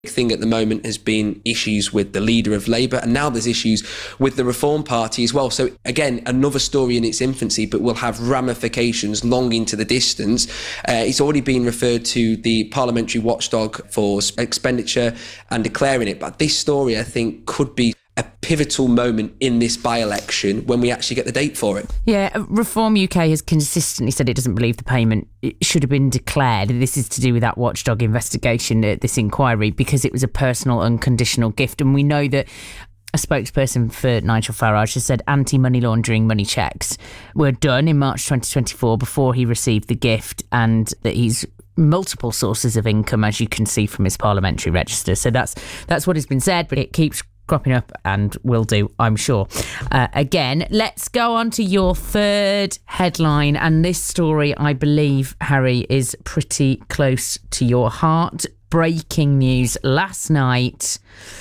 thing at the moment has been issues with the leader of Labour, and now there's issues with the Reform Party as well. So again, another story in its infancy, but will have ramifications long into the distance. It's already been referred to the parliamentary watchdog for expenditure and declaring it, but this story I think could be a pivotal moment in this by-election when we actually get the date for it. Yeah, Reform UK has consistently said it doesn't believe the payment should have been declared. This is to do with that watchdog investigation, this inquiry, because it was a personal unconditional gift. And we know that a spokesperson for Nigel Farage has said anti-money laundering money checks were done in March 2024 before he received the gift, and that he's multiple sources of income, as you can see from his parliamentary register. So that's what has been said, but it keeps cropping up and will do, I'm sure. Again, let's go on to your third headline. And this story, I believe, Harry, is pretty close to your heart. Breaking news last night.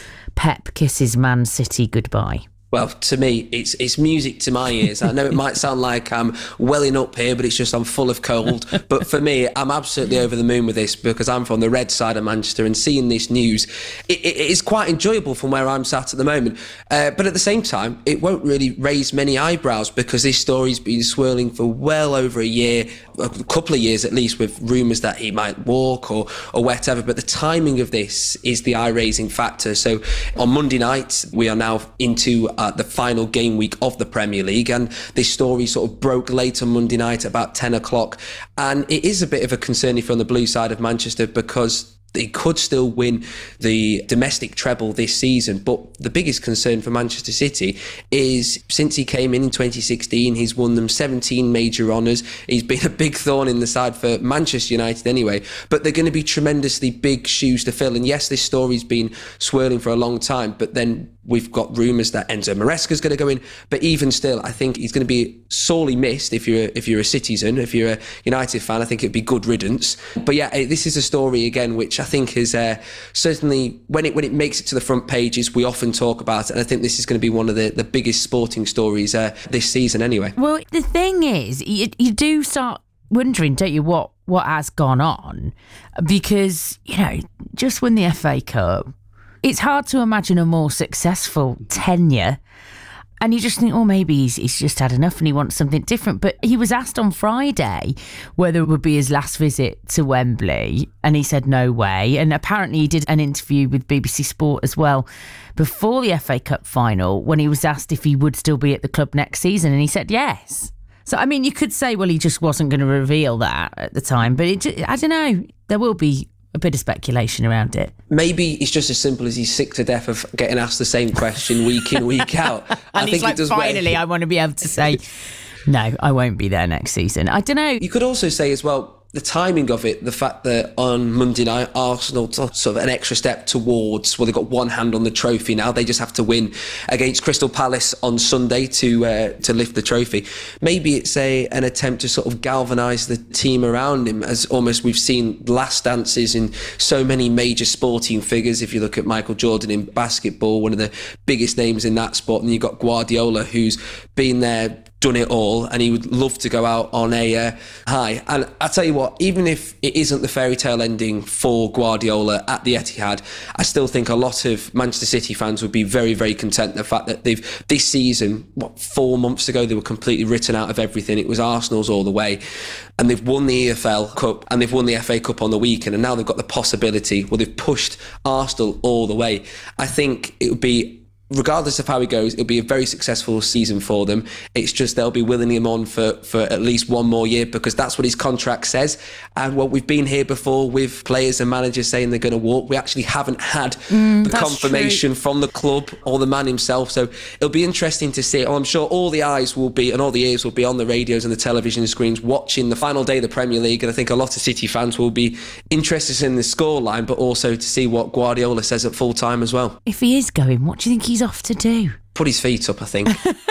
Pep kisses Man City goodbye. Well, to me, it's music to my ears. I know it might sound like I'm welling up here, but it's just I'm full of cold. But for me, I'm absolutely over the moon with this because I'm from the red side of Manchester, and seeing this news, it is quite enjoyable from where I'm sat at the moment. But at the same time, it won't really raise many eyebrows because this story's been swirling for well over a year, a couple of years at least, with rumours that he might walk or whatever. But the timing of this is the eye-raising factor. So on Monday night, we are now into the final game week of the Premier League, and this story sort of broke late on Monday night about 10 o'clock, and it is a bit of a concern if you're on the blue side of Manchester because they could still win the domestic treble this season. But the biggest concern for Manchester City is since he came in 2016, he's won them 17 major honours. He's been a big thorn in the side for Manchester United anyway, but they're going to be tremendously big shoes to fill. And yes, this story's been swirling for a long time, but then we've got rumours that Enzo Maresca's going to go in. But even still, I think he's going to be sorely missed if you're a citizen. If you're a United fan, I think it'd be good riddance. But yeah, this is a story again which I think is certainly when it makes it to the front pages, we often talk about it, and I think this is going to be one of the biggest sporting stories this season anyway. Well, the thing is, you do start wondering, don't you, what has gone on? Because, just win the FA Cup, it's hard to imagine a more successful tenure. And you just think, maybe he's just had enough and he wants something different. But he was asked on Friday whether it would be his last visit to Wembley, and he said no way. And apparently he did an interview with BBC Sport as well before the FA Cup final when he was asked if he would still be at the club next season, and he said yes. So, I mean, you could say, well, he just wasn't going to reveal that at the time. But I don't know. There will be a bit of speculation around it. Maybe it's just as simple as he's sick to death of getting asked the same question week in, week out. And I he's think like, it does finally, I want to be able to say, no, I won't be there next season. I don't know. You could also say as well, the timing of it, the fact that on Monday night, Arsenal took sort of an extra step towards, they've got one hand on the trophy now. They just have to win against Crystal Palace on Sunday to lift the trophy. Maybe it's an attempt to sort of galvanise the team around him, as almost we've seen last dances in so many major sporting figures. If you look at Michael Jordan in basketball, one of the biggest names in that sport, and you've got Guardiola, who's been there, done it all, and he would love to go out on a high. And I tell you what, even if it isn't the fairy tale ending for Guardiola at the Etihad, I still think a lot of Manchester City fans would be very, very content the fact that they've this season, 4 months ago, they were completely written out of everything. It was Arsenal's all the way, and they've won the EFL Cup and they've won the FA Cup on the weekend, and now they've got the possibility, they've pushed Arsenal all the way. I think it would be, regardless of how he goes, it'll be a very successful season for them. It's just they'll be willing him on for at least one more year because that's what his contract says. And we've been here before with players and managers saying they're going to walk. We actually haven't had the confirmation from the club or the man himself. So it'll be interesting to see. I'm sure all the eyes will be and all the ears will be on the radios and the television screens watching the final day of the Premier League. And I think a lot of City fans will be interested in the scoreline, but also to see what Guardiola says at full time as well. If he is going, what do you think he's off to do? Put his feet up, I think.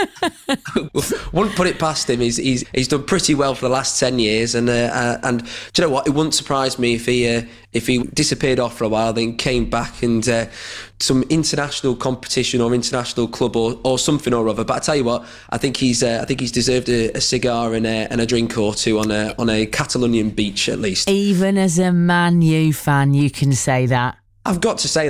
Wouldn't put it past him. He's done pretty well for the last 10 years, and do you know what? It wouldn't surprise me if he disappeared off for a while, then came back and some international competition or international club or something or other. But I tell you what, I think he's deserved a cigar and a drink or two on a Catalonian beach at least. Even as a Man U fan, you can say that. I've got to say